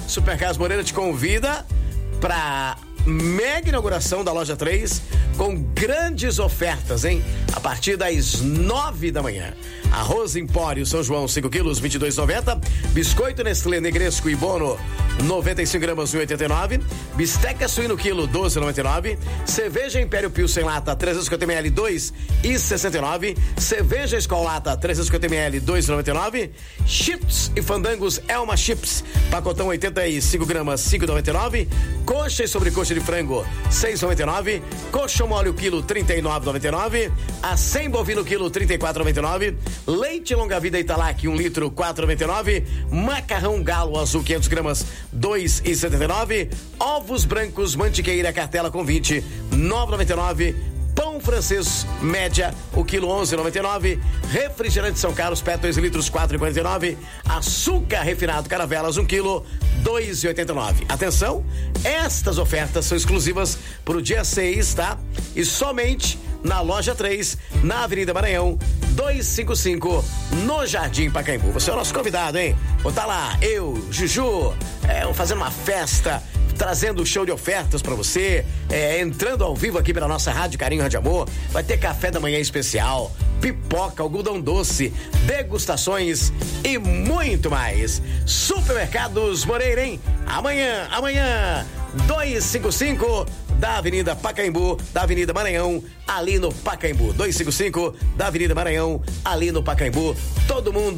Supermercados Moreira te convida para mega inauguração da loja 3 com grandes ofertas, hein? A partir das 9 da manhã. Arroz Empório São João 5 quilos, 22,90. Biscoito Nestlé Negresco e Bono 95 gramas, 1,89. Bisteca suíno quilo, 12,99. Cerveja Império Pilsen lata 350 ml, 2,69. Cerveja Skol lata 350 ml, 2,99. Chips e fandangos Elma Chips, pacotão 85 gramas, 5,99. Coxa e sobrecoxa de frango 6,99. Coxa mole o quilo 39,99. Acém bovino quilo 34,99. Leite longa vida Italac 1 litro 4,99. Macarrão galo azul 500 gramas 2,79. Ovos brancos mantiqueira cartela com 20 9,99. Pão francês média, o quilo 11,99. Refrigerante São Carlos PET 2 litros 4,49. Açúcar refinado Caravelas 1 quilo 2,89. Atenção, estas ofertas são exclusivas para o dia 6, tá? E somente na loja 3, na Avenida Maranhão 255, no Jardim Pacaembu. Você é o nosso convidado, hein? Vou estar lá, eu, Juju, fazendo uma festa, trazendo um show de ofertas pra você, entrando ao vivo aqui pela nossa Rádio Carinho, Rádio Amor. Vai ter café da manhã especial, pipoca, algodão doce, degustações e muito mais. Supermercados Moreira, hein? Amanhã, 255 da Avenida Pacaembu, da Avenida Maranhão, ali no Pacaembu. 255 da Avenida Maranhão, ali no Pacaembu. Todo mundo